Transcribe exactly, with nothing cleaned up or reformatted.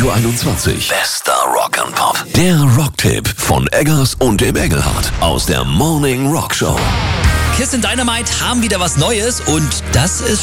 Radio einundzwanzig. Bester Rock'n'Pop. Der Rocktipp von Eggers und dem Engelhardt aus der Morning Rock Show. Kiss and Dynamite haben wieder was Neues und das ist